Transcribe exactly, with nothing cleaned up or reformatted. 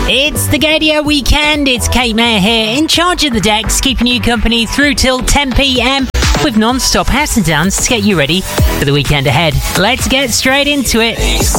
It's the Gadio weekend. It's Kate Mayer here, in charge of the decks, keeping you company through till ten p.m. with non-stop house and dance to get you ready for the weekend ahead. Let's get straight into it.